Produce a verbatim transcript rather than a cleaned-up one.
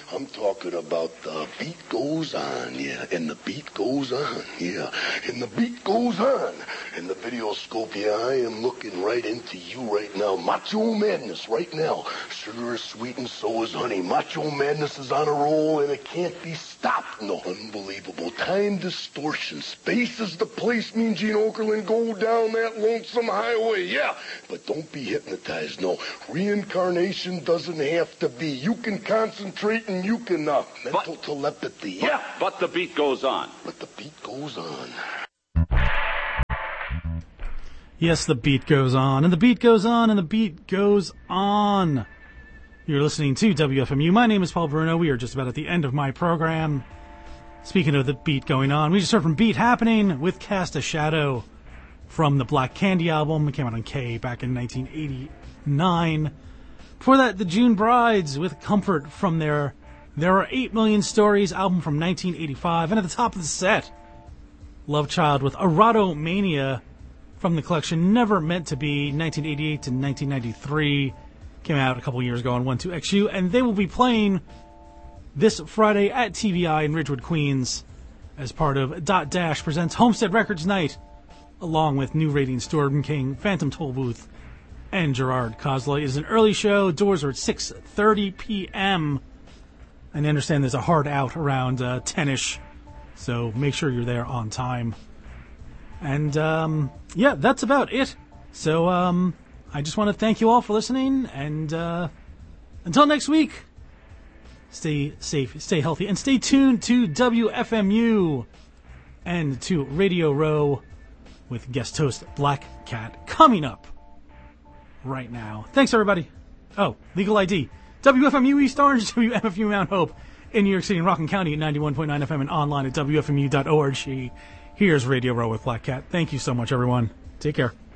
I'm talking about the beat goes on, yeah, and the beat goes on, yeah, and the beat goes on. And the Videoscope, yeah, I am looking right into you right now. Macho Madness right now. Sugar is sweet and so is honey. Macho Madness is on a roll and it can't be stopped. No, unbelievable. Time distortion. Space is the place, Mean Gene Okerlund. Go down that lonesome highway, yeah. But don't be hypnotized, no. Reincarnation doesn't have to be. You can concentrate and you can, uh, mental but, telepathy, yeah. But, but the beat goes on. But the beat goes on. Yes, the beat goes on, and the beat goes on, and the beat goes on. You're listening to W F M U. My name is Paul Bruno. We are just about at the end of my program. Speaking of the beat going on, we just heard from Beat Happening with Cast a Shadow from the Black Candy album. It came out on K back in nineteen eighty-nine. Before that, the June Brides with Comfort from their There Are eight million Stories album from nineteen eighty-five. And at the top of the set, Love Child with Erotomania from the collection Never Meant to Be, nineteen eighty-eight to nineteen ninety-three. Came out a couple years ago on one two X U, and they will be playing this Friday at T V I in Ridgewood, Queens, as part of Dot Dash Presents Homestead Records Night, along with New Radiant Storm King, Phantom Tollbooth, and Gerard Kozloy. It is an early show. Doors are at six thirty p.m. And I understand there's a hard out around uh, ten-ish, so make sure you're there on time. And, um, yeah, that's about it. So, um, I just want to thank you all for listening, and, uh, until next week, stay safe, stay healthy, and stay tuned to W F M U and to Radio Row with guest host Black Cat coming up right now. Thanks, everybody. Oh, legal I D. W F M U East Orange, W F M U Mount Hope in New York City and Rockland County at ninety-one point nine F M and online at W F M U dot org. Here's Radio Row with Black Cat. Thank you so much, everyone. Take care.